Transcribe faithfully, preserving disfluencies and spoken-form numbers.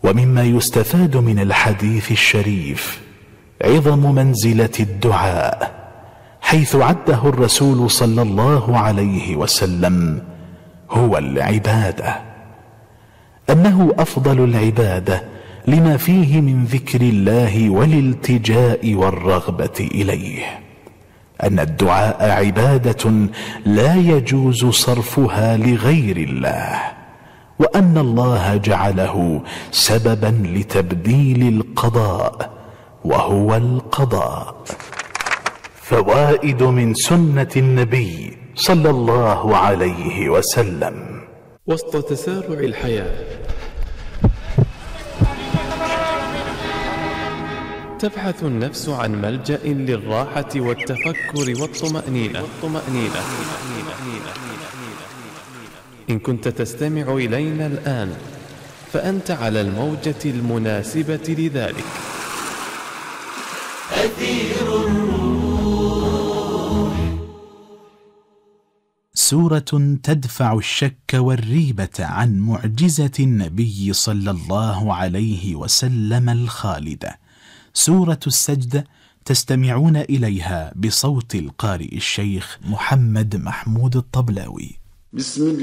ومما يستفاد من الحديث الشريف عظم منزلة الدعاء، حيث عده الرسول صلى الله عليه وسلم هو العبادة، أنه أفضل العبادة لما فيه من ذكر الله والالتجاء والرغبة إليه، أن الدعاء عبادة لا يجوز صرفها لغير الله، وأن الله جعله سببا لتبديل القضاء وهو القضاء. فوائد من سنة النبي صلى الله عليه وسلم. وسط تسارع الحياة تبحث النفس عن ملجأ للراحة والتفكر والطمأنينة. إن كنت تستمع إلينا الآن فأنت على الموجة المناسبة لذلك. أثير الروح. سورة تدفع الشك والريبة عن معجزة النبي صلى الله عليه وسلم الخالدة، سورة السجدة، تستمعون إليها بصوت القارئ الشيخ محمد محمود الطبلاوي. بسم الله